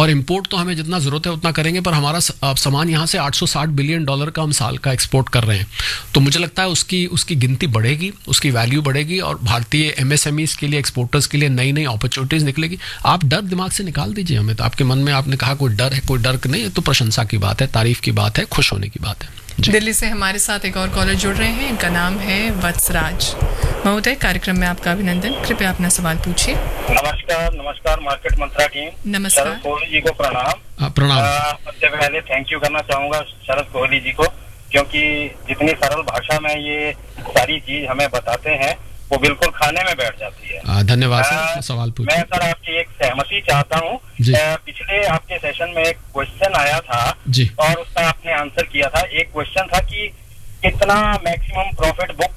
और इम्पोर्ट तो हमें जितना ज़रूरत है उतना करेंगे, पर हमारा सामान यहाँ से $860 बिलियन का हम साल का एक्सपोर्ट कर रहे हैं। तो मुझे लगता है उसकी गिनती बढ़ेगी, उसकी वैल्यू बढ़ेगी और भारतीय MSMEs के लिए, एक्सपोर्टर्स के लिए नई नई अपॉर्चुनिटीज़ निकलेगी। आप डर दिमाग से निकाल दीजिए हमें। तो आपके मन में आपने कहा कोई डर है, कोई डर नहीं है, तो प्रशंसा की बात है, तारीफ की बात है, खुश होने की बात है। दिल्ली से हमारे साथ एक और कॉलर जुड़ रहे हैं, इनका नाम है वत्सराज महोदय। कार्यक्रम में आपका अभिनंदन, कृपया अपना सवाल पूछिए। नमस्कार मार्केट मंत्रा टीम। नमस्कार। शरद कोहली जी को प्रणाम। सबसे पहले थैंक यू करना चाहूंगा शरद कोहली जी को, क्योंकि जितनी सरल भाषा में ये सारी चीज हमें बताते हैं वो बिल्कुल खाने में बैठ जाती है। धन्यवाद सर। सवाल पूछिए। मैं सर आपकी एक सहमति चाहता हूँ। पिछले आपके सेशन में एक क्वेश्चन आया था और उसका आपने आंसर किया था। एक क्वेश्चन था कि कितना मैक्सिमम प्रॉफिट बुक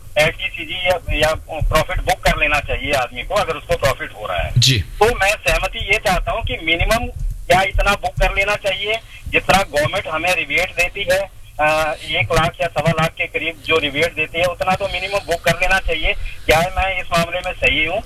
LTCG या प्रॉफिट बुक कर लेना चाहिए आदमी को अगर उसको प्रॉफिट हो रहा है जी। तो मैं सहमति ये चाहता हूँ कि मिनिमम क्या इतना बुक कर लेना चाहिए जितना गवर्नमेंट हमें रिबेट देती है, 1 लाख या 1.25 लाख के करीब जो रिबेट देती है उतना तो मिनिमम बुक कर लेना चाहिए। क्या है मैं इस मामले में सही हूँ?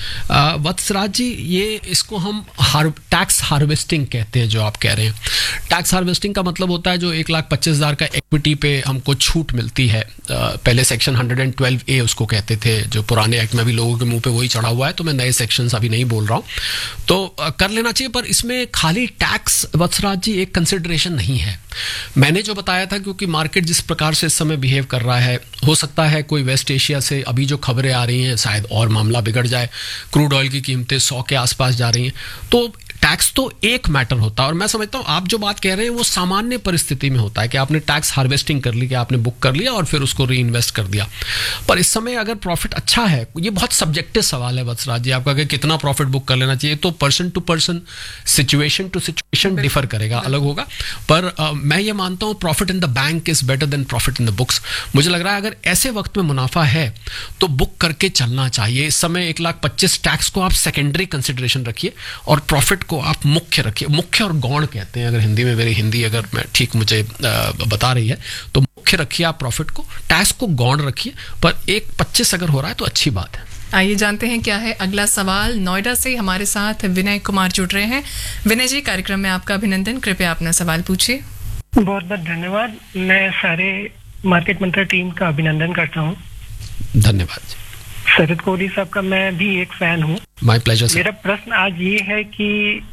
वत्सराज जी, ये इसको हम टैक्स हार्वेस्टिंग कहते हैं। जो आप कह रहे हैं, टैक्स हार्वेस्टिंग का मतलब होता है जो 1,25,000 का इक्विटी पे हमको छूट मिलती है। पहले सेक्शन 112A उसको कहते थे, जो पुराने एक्ट में अभी लोगों के मुंह पे वही चढ़ा हुआ है, तो मैं नए सेक्शंस अभी नहीं बोल रहा हूँ। तो कर लेना चाहिए, पर इसमें खाली टैक्स वत्सराज जी एक कंसिडरेशन नहीं है। मैंने जो बताया था, क्योंकि मार्केट जिस प्रकार से इस समय बिहेव कर रहा है, हो सकता है कोई वेस्ट एशिया से अभी जो खबरें आ रही हैं शायद और मामला बिगड़ जाए, क्रूड ऑयल की कीमतें 100 के आसपास जा रही हैं, तो टैक्स तो एक मैटर होता है। और मैं समझता हूँ आप जो बात कह रहे हैं वो सामान्य परिस्थिति में होता है कि आपने टैक्स हार्वेस्टिंग कर ली, कि आपने बुक कर लिया और फिर उसको री इन्वेस्ट कर दिया। पर इस समय अगर प्रॉफिट अच्छा है, ये बहुत सब्जेक्टिव सवाल है वत्सराज जी आपका कि कितना प्रॉफिट बुक कर लेना चाहिए, तो person to person, situation to situation differ करेगा, अलग होगा। पर मैं ये मानता हूँ profit in the bank is better than profit in the books. मुझे लग रहा है अगर ऐसे वक्त में मुनाफा है तो बुक करके चलना चाहिए। इस समय 1,25,000 टैक्स को आप सेकेंडरी कंसिडरेशन रखिए और प्रॉफिट को आप मुख्य रखिए। मुख्य और गौण कहते हैं अगर हिंदी में, मेरी हिंदी अगर मैं ठीक मुझे बता रही है, तो मुख्य रखिए आप प्रॉफिट को, टैक्स को गौण रखिए, पर 1,25,000 अगर हो रहा है तो अच्छी बात है। आइए जानते हैं क्या है अगला सवाल। नोएडा से हमारे साथ विनय कुमार जुड़ रहे हैं। विनय जी, कार्यक्रम में आपका अभिनंदन, कृपया अपना सवाल पूछिए। बहुत बहुत धन्यवाद। मैं सारे मार्केट मंत्रा टीम का अभिनंदन करता हूँ। धन्यवाद जी। शरद कोहली साहब का मैं भी एक फैन हूँ। My pleasure sir. मेरा प्रश्न आज ये है कि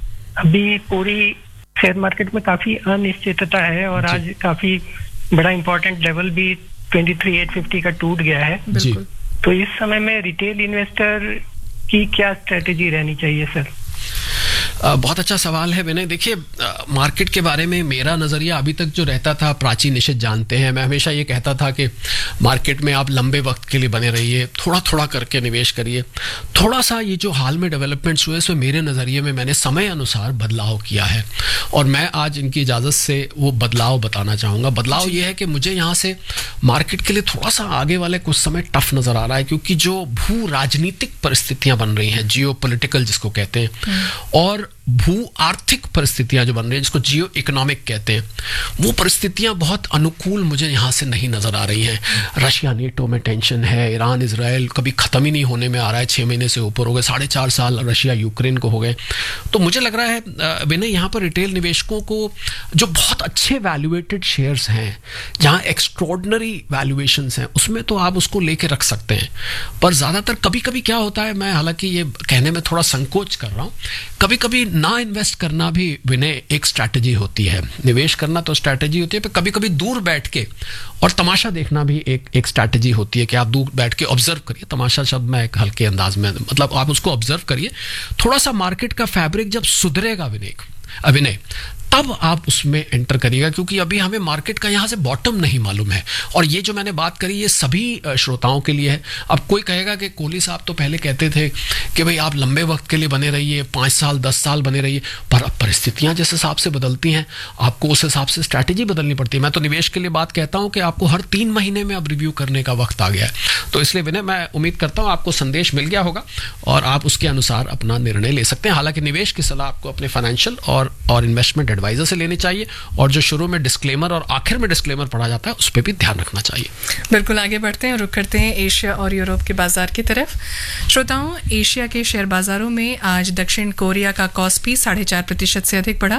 अभी पूरी शेयर मार्केट में काफी अनिश्चितता है और आज काफी बड़ा इंपॉर्टेंट लेवल भी 23,850 का टूट गया है जी। तो इस समय में रिटेल इन्वेस्टर की क्या स्ट्रेटेजी रहनी चाहिए सर? बहुत अच्छा सवाल है विनय। देखिए, मार्केट के बारे में मेरा नज़रिया अभी तक जो रहता था, प्राची निश्चित जानते हैं, मैं हमेशा ये कहता था कि मार्केट में आप लंबे वक्त के लिए बने रहिए, थोड़ा थोड़ा करके निवेश करिए। थोड़ा सा ये जो हाल में डेवलपमेंट्स हुए इसमें मेरे नज़रिए में मैंने समय अनुसार बदलाव किया है और मैं आज इनकी इजाज़त से वो बदलाव बताना चाहूँगा। बदलाव ये है कि मुझे यहाँ से मार्केट के लिए थोड़ा सा आगे वाले कुछ समय टफ नज़र आ रहा है, क्योंकि जो भू राजनीतिक परिस्थितियाँ बन रही हैं, जियो पॉलिटिकल जिसको कहते हैं, और भू आर्थिक परिस्थितियां जो बन रही हैं जिसको जियो इकोनॉमिक कहते हैं, वो परिस्थितियां बहुत अनुकूल मुझे यहाँ से नहीं नजर आ रही हैं। रशिया नेटो में टेंशन है, ईरान इजराइल कभी खत्म ही नहीं होने में आ रहा है, 6 महीने से ऊपर हो गए, 4.5 साल रशिया यूक्रेन को हो गए। तो मुझे लग रहा है विनय, यहाँ पर रिटेल निवेशकों को जो बहुत अच्छे वैल्यूएटेड शेयर्स हैं, जहाँ एक्स्ट्रॉर्डनरी वैल्यूएशंस हैं, उसमें तो आप उसको लेके रख सकते हैं। पर ज़्यादातर कभी कभी क्या होता है, मैं हालांकि ये कहने में थोड़ा संकोच कर रहा हूँ, कभी कभी ना इन्वेस्ट करना भी विनय एक स्ट्रैटेजी होती है। निवेश करना तो स्ट्रैटेजी होती है, पर कभी कभी दूर बैठ के और तमाशा देखना भी एक स्ट्रैटेजी होती है कि आप दूर बैठ के ऑब्जर्व करिए। तमाशा शब्द मैं एक हल्के अंदाज में, मतलब आप उसको ऑब्जर्व करिए। थोड़ा सा मार्केट का फैब्रिक जब सुधरेगा विनय, तब आप उसमें एंटर करिएगा, क्योंकि अभी हमें मार्केट का यहाँ से बॉटम नहीं मालूम है। और ये जो मैंने बात करी ये सभी श्रोताओं के लिए है। अब कोई कहेगा कि कोहली साहब तो पहले कहते थे कि भाई आप लंबे वक्त के लिए बने रहिए, 5 साल 10 साल बने रहिए, पर अब परिस्थितियाँ जिस हिसाब से बदलती हैं आपको उस हिसाब से स्ट्रैटेजी बदलनी पड़ती है। मैं तो निवेश के लिए बात कहता हूँ कि आपको हर 3 महीने में अब रिव्यू करने का वक्त आ गया है। तो इसलिए विनय, मैं उम्मीद करता हूँ आपको संदेश मिल गया होगा और आप उसके अनुसार अपना निर्णय ले सकते हैं। हालांकि निवेश की सलाह आपको अपने फाइनेंशियल और इन्वेस्टमेंट एडवाइजर से लेनी चाहिए, और जो शुरू में डिस्क्लेमर और आखिर में डिस्क्लेमर पढ़ा जाता है उस पर भी ध्यान रखना चाहिए। बिल्कुल, आगे बढ़ते हैं और रुख करते हैं एशिया और यूरोप के बाजार की तरफ। श्रोताओं, एशिया के शेयर बाजारों में आज दक्षिण कोरिया का कॉस्पी 4.5% से अधिक बढ़ा।